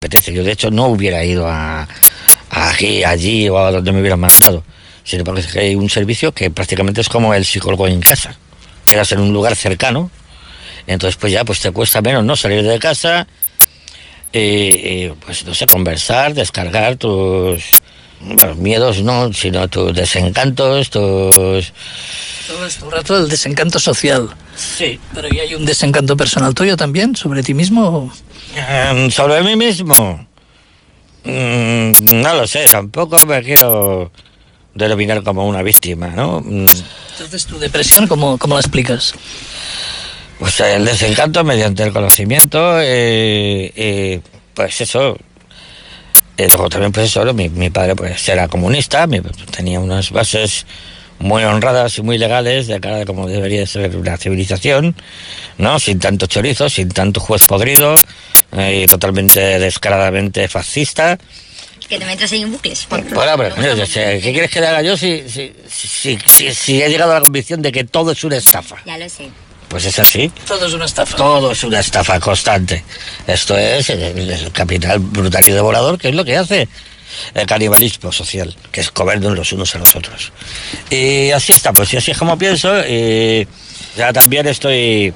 apetece. Yo de hecho no hubiera ido aquí, allí o a donde me hubieran mandado. Sino porque hay un servicio que prácticamente es como el psicólogo en casa. Quedas en un lugar cercano, entonces pues ya pues te cuesta menos, ¿no? Salir de casa, pues no sé, conversar, descargar tus miedos, no, sino tus desencantos, tus... Todo esto, un rato el desencanto social. Sí. Pero ¿y hay un desencanto personal tuyo también sobre ti mismo? Sobre mí mismo, no lo sé, tampoco me quiero denominar como una víctima, ¿no? Entonces, ¿tu depresión cómo la explicas? Pues el desencanto mediante el conocimiento, pues eso. Luego también, pues eso, mi padre pues era comunista, tenía unas bases muy honradas y muy legales de cara a cómo debería ser una civilización, ¿no? Sin tanto chorizo, sin tanto juez podrido, y totalmente descaradamente fascista. Que te metes ahí en bucles. Bueno, pero ¿qué quieres que le haga yo si he llegado a la convicción de que todo es una estafa? Ya lo sé. Pues es así. Todo es una estafa. Todo es una estafa constante. Esto es el capital brutal y devorador, que es lo que hace el canibalismo social, que es comernos los unos a los otros. Y así está, pues y así es como pienso. Y ya también estoy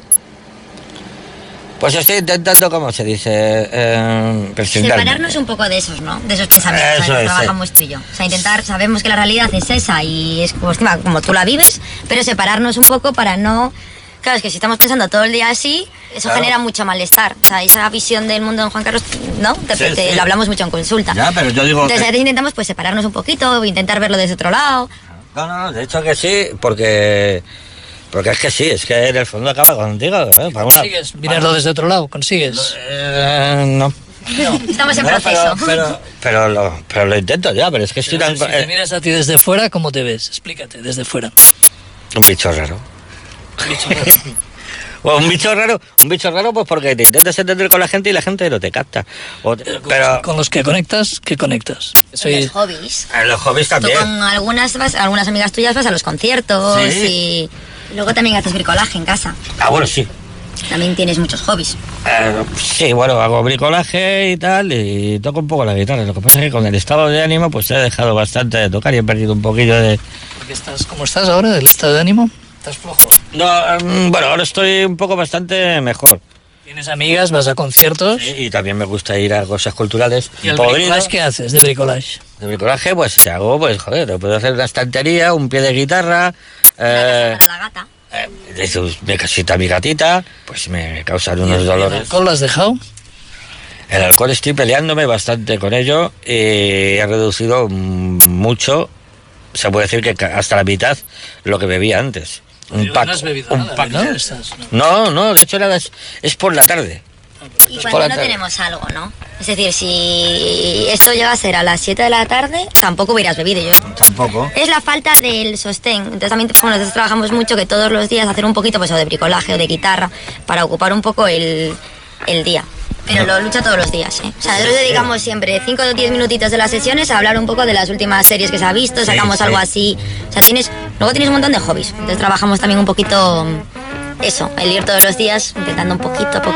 intentando, ¿cómo se dice? Presentarme. Separarnos un poco de esos, ¿no? De esos pensamientos Eso que es, trabajamos tú y yo. O sea, intentar, sabemos que la realidad es esa y es como tú la vives, pero separarnos un poco para no... Claro, es que si estamos pensando todo el día así, eso claro, genera mucho malestar. O sea, esa visión del mundo en Juan Carlos, ¿no? Sí. Lo hablamos mucho en consulta. Ya, pero yo digo... Entonces, a veces intentamos pues separarnos un poquito, intentar verlo desde otro lado. No, de hecho que sí, porque es que sí, es que en el fondo acaba contigo. ¿Consigues mirarlo desde otro lado? ¿Consigues? No. Estamos en proceso. Pero lo intento ya, pero es que estoy Si te miras a ti desde fuera, ¿cómo te ves? Explícate, desde fuera. un bicho raro. Bueno, un bicho raro pues porque te intentas entender con la gente y la gente no te capta. Pero con los que conectas, ¿qué conectas? Los hobbies. Los hobbies también. Tú con algunas amigas tuyas vas a los conciertos, sí. Y luego también haces bricolaje en casa. Bueno, sí. También tienes muchos hobbies. Sí, bueno, hago bricolaje y tal, y toco un poco la guitarra. Lo que pasa es que con el estado de ánimo pues he dejado bastante de tocar y he perdido un poquillo de... ¿Cómo estás ahora, del estado de ánimo? ¿Estás flojo? No, bueno, ahora estoy un poco bastante mejor. ¿Tienes amigas? ¿Vas a conciertos? Sí, y también me gusta ir a cosas culturales. ¿Y el bricolage qué haces de bricolage? De bricolaje, pues te hago, pues joder, puedo hacer una estantería, un pie de guitarra. Para la gata. Me casita mi gatita, pues me causan unos dolores. ¿El alcohol lo has dejado? El alcohol estoy peleándome bastante con ello y he reducido mucho, se puede decir que hasta la mitad lo que bebía antes. Un pack. ¿No has bebido nada, ¿no? No, de hecho nada, es por la tarde. Y cuando no tenemos algo, ¿no? Es decir, si esto llega a ser a las 7 de la tarde, tampoco hubieras bebido yo. Tampoco. Es la falta del sostén. Entonces también, nosotros trabajamos mucho que todos los días hacer un poquito pues, o de bricolaje o de guitarra para ocupar un poco el día. Pero lo lucha todos los días, ¿eh? O sea, nosotros dedicamos siempre 5 o 10 minutitos de las sesiones a hablar un poco de las últimas series que se ha visto, sacamos algo así. O sea, luego tienes un montón de hobbies. Entonces trabajamos también un poquito eso, el ir todos los días intentando un poquito a poco